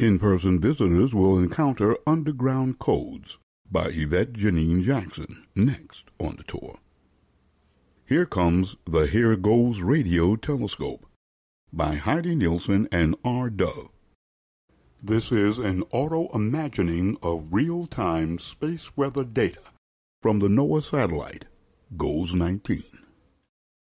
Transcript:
In-person visitors will encounter Underground Codes by Yvette Janine Jackson, next on the tour. Here comes the Here Goes Radio Telescope by Heidi Nielsen and R. Dove. This is an auto-imagining of real-time space weather data from the NOAA satellite, GOES 19.